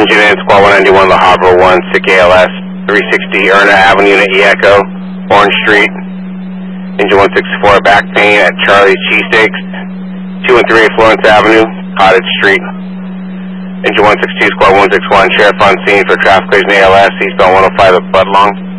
engine in, squad 191, La Havre 1, SICK ALS, 360 Erna Avenue, unit E-Echo, Orange Street. Engine 164, back pain at Charlie's Cheesesteaks, 213 Florence Avenue, Cottage Street. Engine 162, squad 161, sheriff on scene for traffic collision ALS, eastbound 105 at Budlong.